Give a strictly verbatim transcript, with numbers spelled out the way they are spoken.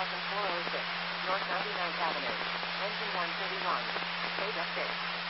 thousand four hundred six, North ninety-ninth Avenue, engine one thirty-one, Beta six.